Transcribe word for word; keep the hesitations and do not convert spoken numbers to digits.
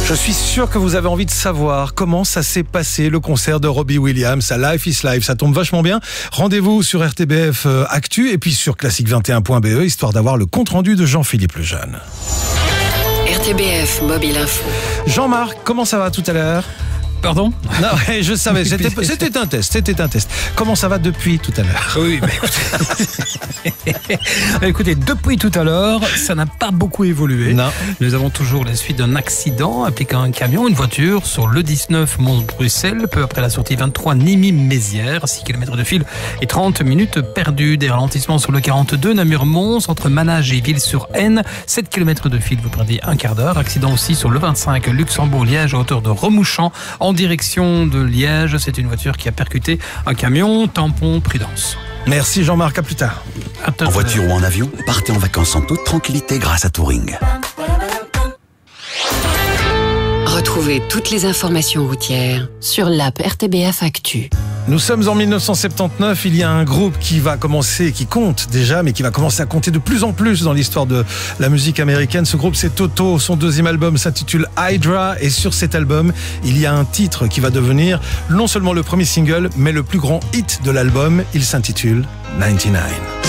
Je suis sûr que vous avez envie de savoir comment ça s'est passé, le concert de Robbie Williams à Life is Life. Ça tombe vachement bien. Rendez-vous sur R T B F Actu et puis sur classique vingt et un point B E, histoire d'avoir le compte-rendu de Jean-Philippe Lejeune. R T B F Mobile Info. Jean-Marc, comment ça va tout à l'heure ? Pardon ? Non, ouais, je savais, c'était, c'était un test, c'était un test. Comment ça va depuis tout à l'heure ? Oui, mais écoutez, écoutez, depuis tout à l'heure, ça n'a pas beaucoup évolué. Non. Nous avons toujours la suite d'un accident impliquant un camion, une voiture sur le dix-neuf Mons-Bruxelles, peu après la sortie vingt-trois Nîmes-Mézières, six kilomètres de fil et trente minutes perdues. Des ralentissements sur le quarante-deux Namur-Mons, entre Manage et Ville-sur-Aisne, sept kilomètres de fil, vous perdez un quart d'heure. Accident aussi sur le vingt-cinq Luxembourg-Liège à hauteur de Remouchant, en direction de Liège. C'est une voiture qui a percuté un camion. Tampon, prudence. Merci Jean-Marc, à plus tard. En voiture ou en avion, partez en vacances en toute tranquillité grâce à Touring. Retrouvez toutes les informations routières sur l'app R T B F Actu. Nous sommes en dix-neuf cent soixante-dix-neuf, il y a un groupe qui va commencer, qui compte déjà, mais qui va commencer à compter de plus en plus dans l'histoire de la musique américaine. Ce groupe, c'est Toto. Son deuxième album s'intitule Hydra, et sur cet album, il y a un titre qui va devenir non seulement le premier single, mais le plus grand hit de l'album. Il s'intitule quatre-vingt-dix-neuf.